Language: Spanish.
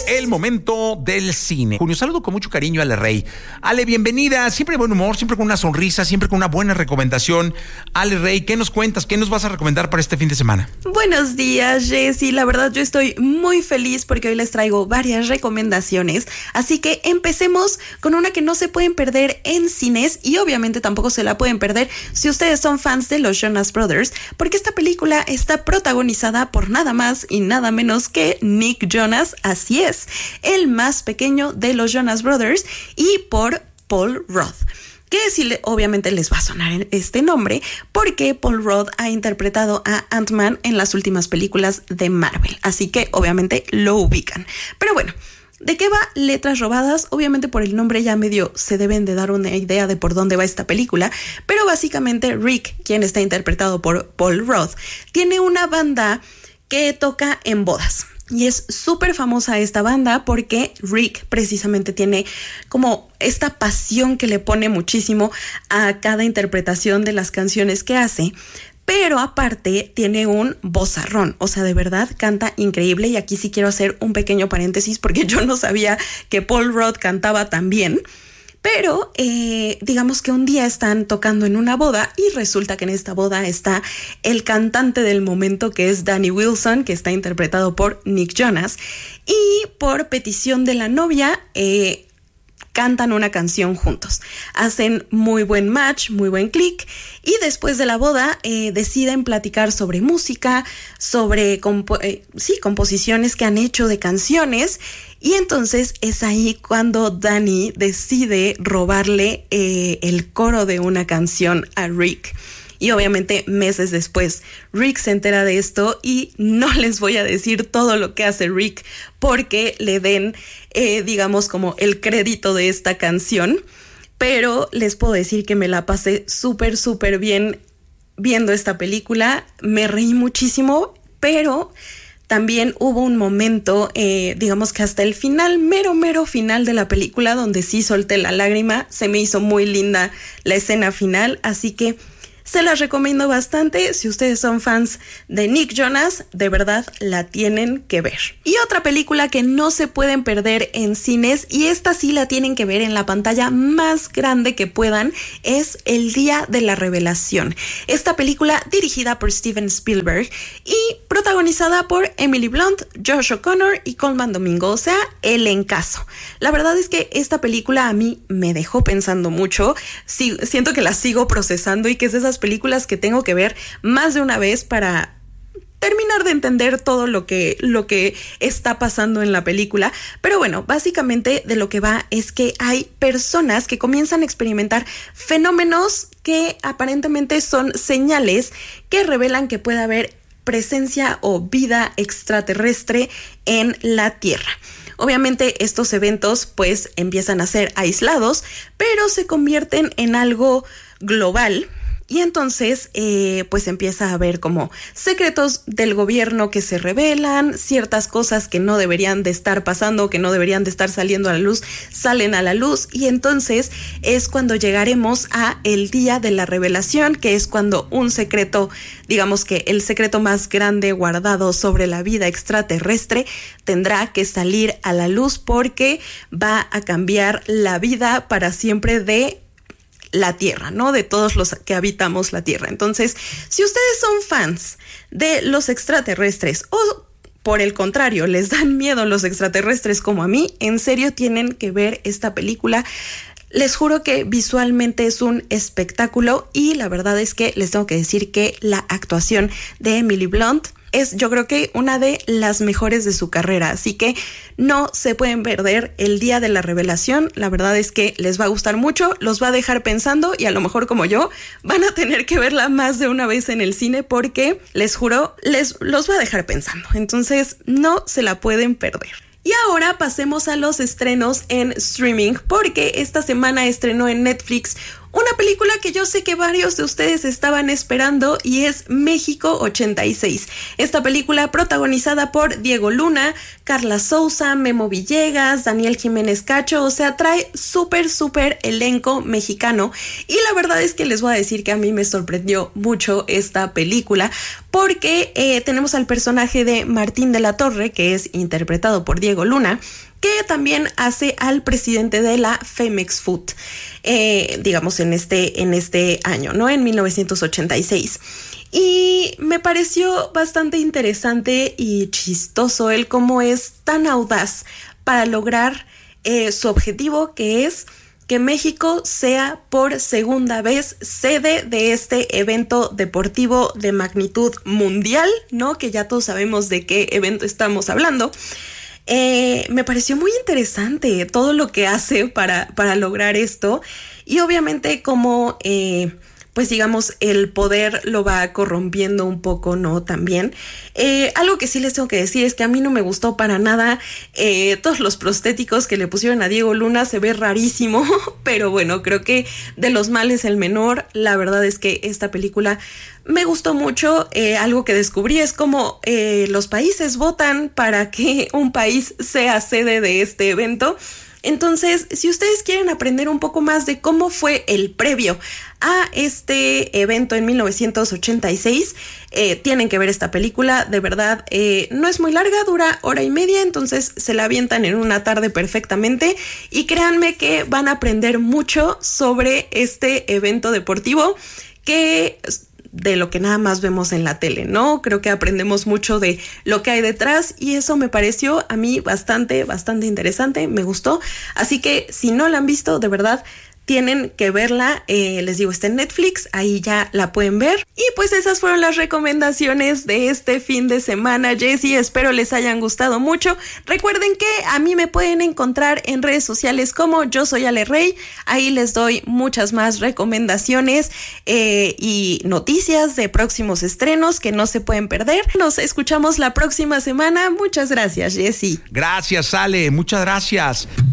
el momento del cine. Junio, saludo con mucho cariño a Ale Rey. Ale, bienvenida, siempre de buen humor, siempre con una sonrisa, siempre con una buena recomendación. Ale Rey, ¿qué nos cuentas? ¿Qué nos vas a recomendar para este fin de semana? Buenos días, Jessy. La verdad, yo estoy muy feliz porque hoy les traigo varias recomendaciones. Así que empecemos con una que no se pueden perder en cines y obviamente tampoco se la pueden perder si ustedes son fans de los Jonas Brothers, porque esta película está protagonizada por nada más y nada menos que Nick Jonas, así es, el más pequeño de los Jonas Brothers, y por Paul Rudd. Que sí, obviamente les va a sonar este nombre porque Paul Rudd ha interpretado a Ant-Man en las últimas películas de Marvel, así que obviamente lo ubican. Pero bueno, ¿de qué va Letras Robadas? Obviamente por el nombre ya medio se deben de dar una idea de por dónde va esta película, pero básicamente Rick, quien está interpretado por Paul Rudd, tiene una banda que toca en bodas. Y es súper famosa esta banda porque Rick precisamente tiene como esta pasión que le pone muchísimo a cada interpretación de las canciones que hace. Pero aparte tiene un vozarrón, o sea, de verdad canta increíble. Y aquí sí quiero hacer un pequeño paréntesis porque yo no sabía que Paul Rudd cantaba tan bien. Pero digamos que un día están tocando en una boda y resulta que en esta boda está el cantante del momento, que es Danny Wilson, que está interpretado por Nick Jonas. Y por petición de la novia, cantan una canción juntos. Hacen muy buen match, muy buen click. Y después de la boda deciden platicar sobre música, sobre composiciones que han hecho de canciones. Y entonces es ahí cuando Danny decide robarle el coro de una canción a Rick. Y obviamente meses después Rick se entera de esto y no les voy a decir todo lo que hace Rick porque le den, digamos, como el crédito de esta canción. Pero les puedo decir que me la pasé súper, súper bien viendo esta película. Me reí muchísimo, pero también hubo un momento, digamos que hasta el final, mero final de la película, donde sí solté la lágrima. Se me hizo muy linda la escena final, así que se las recomiendo bastante. Si ustedes son fans de Nick Jonas, de verdad la tienen que ver. Y otra película que no se pueden perder en cines, y esta sí la tienen que ver en la pantalla más grande que puedan, es El Día de la Revelación. Esta película dirigida por Steven Spielberg y protagonizada por Emily Blunt, Josh O'Connor y Colman Domingo, o sea, elencazo. La verdad es que esta película a mí me dejó pensando mucho. Sí, siento que la sigo procesando y que es de esas películas que tengo que ver más de una vez para terminar de entender todo lo que está pasando en la película. Pero bueno, básicamente de lo que va es que hay personas que comienzan a experimentar fenómenos que aparentemente son señales que revelan que puede haber presencia o vida extraterrestre en la Tierra. Obviamente estos eventos pues empiezan a ser aislados, pero se convierten en algo global. Y entonces, pues empieza a haber como secretos del gobierno que se revelan, ciertas cosas que no deberían de estar pasando, que no deberían de estar saliendo a la luz, salen a la luz. Y entonces es cuando llegaremos a el Día de la Revelación, que es cuando un secreto, digamos que el secreto más grande guardado sobre la vida extraterrestre, tendrá que salir a la luz porque va a cambiar la vida para siempre de la Tierra, ¿no? De todos los que habitamos la Tierra. Entonces, si ustedes son fans de los extraterrestres o por el contrario, les dan miedo los extraterrestres como a mí, en serio tienen que ver esta película. Les juro que visualmente es un espectáculo y la verdad es que les tengo que decir que la actuación de Emily Blunt es, yo creo que una de las mejores de su carrera, así que no se pueden perder El Día de la Revelación. La verdad es que les va a gustar mucho, los va a dejar pensando y a lo mejor como yo van a tener que verla más de una vez en el cine porque les juro, los va a dejar pensando, entonces no se la pueden perder. Y ahora pasemos a los estrenos en streaming, porque esta semana estrenó en Netflix una película que yo sé que varios de ustedes estaban esperando y es México 86. Esta película protagonizada por Diego Luna, Carla Souza, Memo Villegas, Daniel Jiménez Cacho, o sea, trae súper elenco mexicano. Y la verdad es que les voy a decir que a mí me sorprendió mucho esta película porque tenemos al personaje de Martín de la Torre, que es interpretado por Diego Luna, que también hace al presidente de la Femex Food, digamos en este año, ¿no? En 1986. Y me pareció bastante interesante y chistoso el cómo es tan audaz para lograr su objetivo, que es que México sea por segunda vez sede de este evento deportivo de magnitud mundial, ¿no? Que ya todos sabemos de qué evento estamos hablando. Me pareció muy interesante todo lo que hace para lograr esto, y obviamente como pues digamos el poder lo va corrompiendo un poco, ¿no? También algo que sí les tengo que decir es que a mí no me gustó para nada todos los prostéticos que le pusieron a Diego Luna. Se ve rarísimo, pero bueno, creo que de los males el menor. La verdad es que esta película me gustó mucho. Algo que descubrí es cómo los países votan para que un país sea sede de este evento. Entonces, si ustedes quieren aprender un poco más de cómo fue el previo a este evento en 1986, tienen que ver esta película. De verdad, no es muy larga, dura 1:30, entonces se la avientan en una tarde perfectamente, y créanme que van a aprender mucho sobre este evento deportivo que de lo que nada más vemos en la tele, ¿no? Creo que aprendemos mucho de lo que hay detrás, y eso me pareció a mí bastante interesante, me gustó. Así que si no la han visto, de verdad, tienen que verla. Les digo, está en Netflix, ahí ya la pueden ver. Y pues esas fueron las recomendaciones de este fin de semana, Jessy. Espero les hayan gustado mucho. Recuerden que a mí me pueden encontrar en redes sociales como Yo Soy Ale Rey. Ahí les doy muchas más recomendaciones y noticias de próximos estrenos que no se pueden perder. Nos escuchamos la próxima semana. Muchas gracias, Jessy. Gracias, Ale. Muchas gracias.